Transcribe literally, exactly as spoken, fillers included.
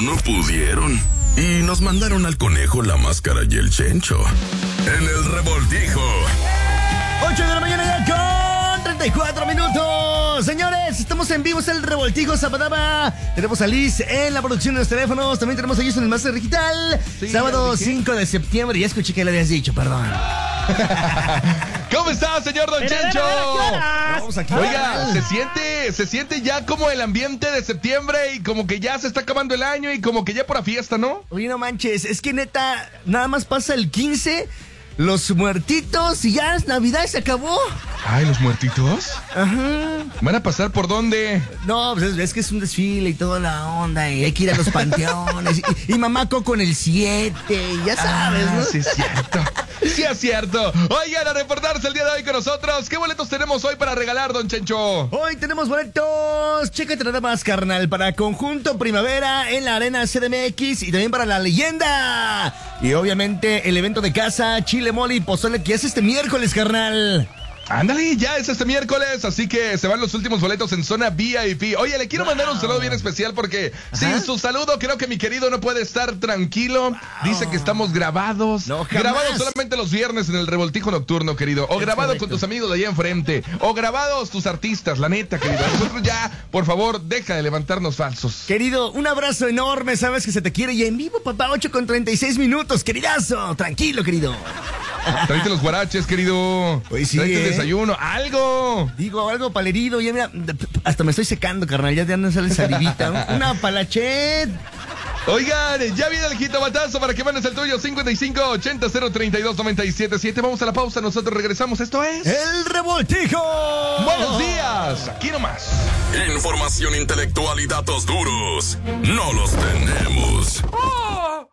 no pudieron. Y nos mandaron al conejo, la máscara y el chencho. En el revoltijo. ocho de la mañana ya con treinta y cuatro minutos. Señores, estamos en vivo, es el revoltijo Zapadaba. Tenemos a Liz en la producción de los teléfonos. También tenemos a Jason en el máster digital. Sí, sábado cinco de septiembre. Ya escuché que le habías dicho, perdón. ¿Cómo está, señor Don Pero, Chencho? Vamos aquí. Oiga, se siente, se siente ya como el ambiente de septiembre y como que ya se está acabando el año y como que ya por la fiesta, ¿no? Oye, no manches, es que neta, nada más pasa el quince, los muertitos y ya es Navidad y se acabó. Ay, ¿los muertitos? Ajá. ¿Van a pasar por dónde? No, pues es, es que es un desfile y toda la onda y hay que ir a los panteones y, y mamá Coco en el siete, ya sabes, ah, ¿no? Sí, es cierto. Sí, es cierto. Oigan, a reportarse el día de hoy con nosotros. ¿Qué boletos tenemos hoy para regalar, Don Chencho? Hoy tenemos boletos, chécate nada más, carnal, para Conjunto Primavera en la Arena C D M X y también para La Leyenda. Y obviamente el evento de casa, Chile, Mole y Pozole, que es este miércoles, carnal. Ándale, ya es este miércoles, así que se van los últimos boletos en zona V I P. Oye, le quiero wow. mandar un saludo bien especial porque Ajá. sin su saludo creo que mi querido no puede estar tranquilo. Wow. Dice que estamos grabados. No, grabados solamente los viernes en el revoltijo nocturno, querido. O es grabado correcto. Con tus amigos de allá enfrente. O grabados tus artistas, la neta, querido. Nosotros ya, por favor, deja de levantarnos falsos. Querido, un abrazo enorme, sabes que se te quiere y en vivo, papá, ocho con treinta y seis minutos, queridazo. Tranquilo, querido. Tráete los guaraches, querido. Oye, sí, Tráete ¿eh? el desayuno, algo. Digo, algo palerido. Ya mira, hasta me estoy secando, carnal. Ya, ya no sale salivita. Una palachet. Oigan, ya viene el jitomatazo para que mandes el tuyo. cincuenta y cinco ochenta cero treinta y dos noventa y siete siete. Vamos a la pausa, nosotros regresamos. Esto es El Revoltijo. Buenos días, aquí nomás. Información intelectual y datos duros no los tenemos.